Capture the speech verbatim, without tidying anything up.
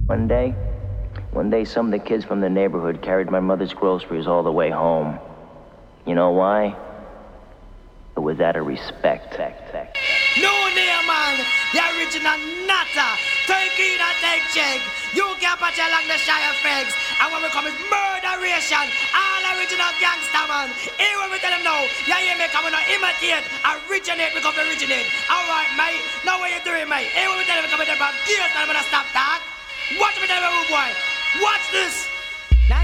One day, one day some of the kids from the neighborhood carried my mother's groceries all the way home. You know why? It was out of respect. No name, man. The original Natta. Take in and take check. You can patch along the Shire Fegs. And when we come is murderation. All original gangster, man. Here when we tell them now. You hear me coming to imitate. Originate, we come to originate. Alright, mate. Now what you doing, mate? Here when we tell them we come to from gears, man. I'm gonna stop that. Watch me tell you, boy. Watch this.